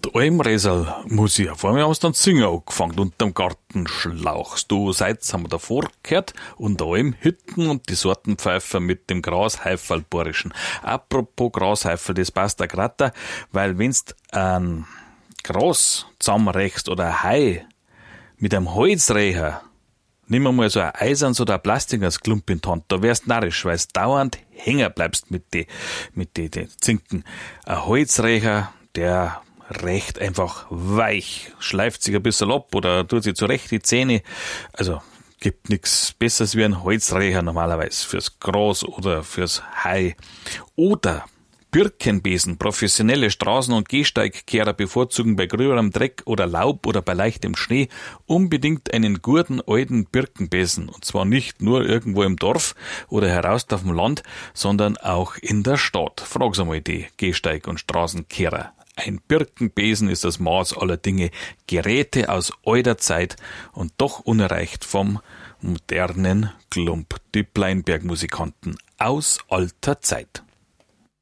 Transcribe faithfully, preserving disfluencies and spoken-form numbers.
Und Almresel muss ich vor mir haben sie dann singen angefangen, unterm Gartenschlauch. Du seid, haben wir davor gehört, und Almhütten und die Sortenpfeifer mit dem Grasheiferlborischen. Apropos Grasheifer, das passt da grad, weil wenn's ein Gras zusammenrechst oder ein Hai mit einem Holzrecher, nimm mal so ein eisernes oder ein plastiges Klump in die Hand, da wärst narrisch, weil du dauernd hängen bleibst mit die, mit die, die Zinken. Ein Holzrecher, der recht einfach weich, schleift sich ein bisschen ab oder tut sich zurecht die Zähne. Also, gibt nix Besseres wie ein Holzrecher normalerweise fürs Gras oder fürs Hai. Oder Birkenbesen, professionelle Straßen- und Gehsteigkehrer bevorzugen bei gröberem Dreck oder Laub oder bei leichtem Schnee unbedingt einen guten alten Birkenbesen. Und zwar nicht nur irgendwo im Dorf oder heraus auf dem Land, sondern auch in der Stadt. Frag's einmal die Gehsteig- und Straßenkehrer. Ein Birkenbesen ist das Maß aller Dinge, Geräte aus alter Zeit und doch unerreicht vom modernen Klump. Die Pleinberg-Musikanten aus alter Zeit.